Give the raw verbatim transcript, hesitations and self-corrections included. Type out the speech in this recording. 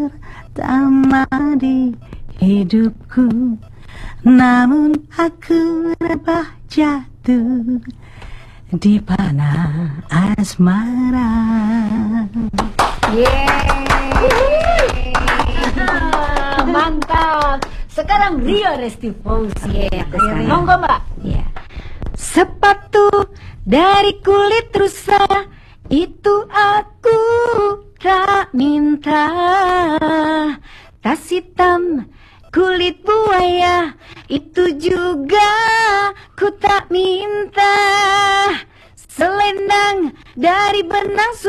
pertama di hidupku, namun aku rebah jatuh di panah asmara. Yeay, mantap. Sekarang Rio Restifauzi. Yeah, monggo Mbak. Yeah. Sepatu dari kulit rusa itu aku tak minta, tas hitam kulit buaya itu juga ku tak minta, selendang dari benang